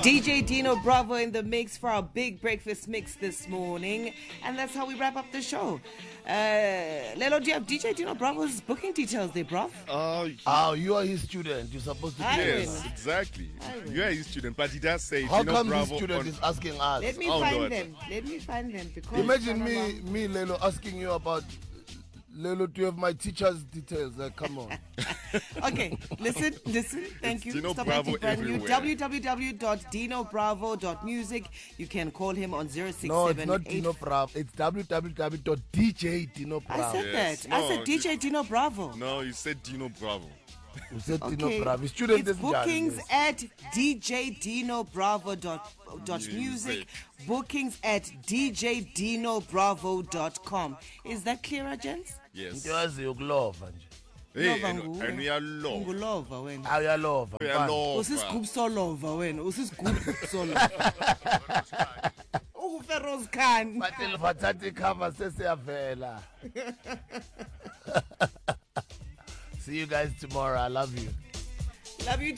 DJ Dino Bravo in the mix for our big breakfast mix this morning. And that's how we wrap up the show. Lelo, do you have DJ Dino Bravo's booking details there, bruv? You are his student. You're supposed to be. Yes, exactly. You are his student, but he does say How Dino come Bravo his student is asking us? Let me find them. Let me find them. Because Imagine me, Lelo, asking you about Lelo, do you have my teacher's details? Like, come on. Okay, listen. Thank you. Dino Stop Bravo acting brand new. everywhere. www.dinobravo.music. You can call him on 067. No, it's not Dino Bravo. It's www.djdinobravo. I said Yes. that. I No, said DJ Dino Bravo. No, you said Dino Bravo. You said Okay. Dino Bravo. His student It's is bookings at djdinobravo.music. Bookings at djdinobravo.com. Is that clearer, gents? Yes. ukulova nje. Hey, Lova and nguwe. we are love. Ngulova wena. Uyalova. We are love. Usisigubhu solova wena. Usisigubhu solova. Feroz Khan. Bathatha icover sesiyavela. See you guys tomorrow. I love you. Love you.